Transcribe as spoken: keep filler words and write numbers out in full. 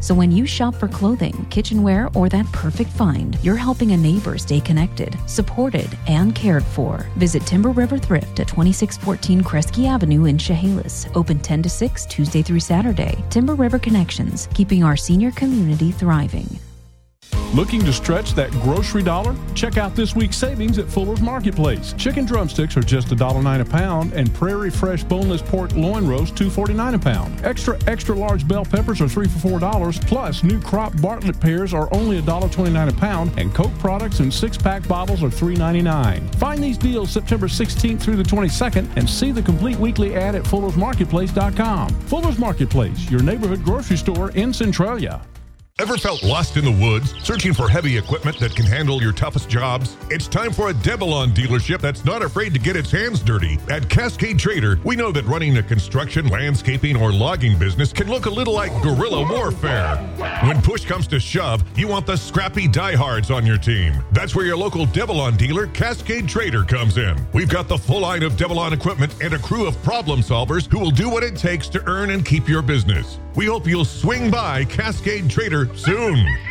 So when you shop for clothing, kitchenware, or that perfect find, you're helping a neighbor stay connected, supported, and cared for. Visit Timber River Thrift at twenty-six fourteen Kresge Avenue in Chehalis. Open ten to six, Tuesday through Saturday. Timber River Connections, keeping our senior community thriving. Looking to stretch that grocery dollar? Check out this week's savings at Fuller's Marketplace. Chicken drumsticks are just one dollar and nine cents a pound, and Prairie Fresh boneless pork loin roast two dollars and forty-nine cents a pound. Extra, extra large bell peppers are three for four dollars, plus new crop Bartlett pears are only one dollar and twenty-nine cents a pound, and Coke products and six-pack bottles are three dollars and ninety-nine cents. Find these deals September sixteenth through the twenty-second and see the complete weekly ad at fullers marketplace dot com. Fuller's Marketplace, your neighborhood grocery store in Centralia. Ever felt lost in the woods, searching for heavy equipment that can handle your toughest jobs? It's time for a Devilon dealership that's not afraid to get its hands dirty. At Cascade Trader, we know that running a construction, landscaping, or logging business can look a little like guerrilla warfare. When push comes to shove, you want the scrappy diehards on your team. That's where your local Devilon dealer, Cascade Trader, comes in. We've got the full line of Devilon equipment and a crew of problem solvers who will do what it takes to earn and keep your business. We hope you'll swing by Cascade Trader soon.